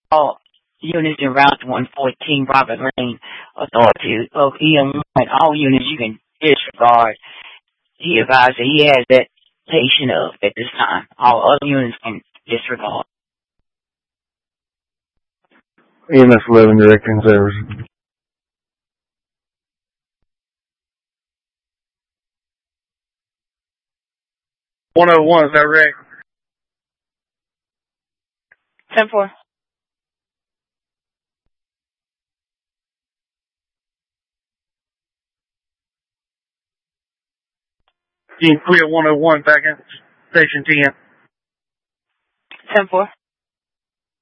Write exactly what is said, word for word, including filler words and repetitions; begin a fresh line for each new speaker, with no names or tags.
all units in Route one fourteen Robert Lane Authority of E M one. All units you can disregard. He advised that he has that patient of at this time. All other units can disregard.
E M S eleven directing service. one oh one, is that right?
ten four.
You can clear one oh one back in Station ten.
ten four.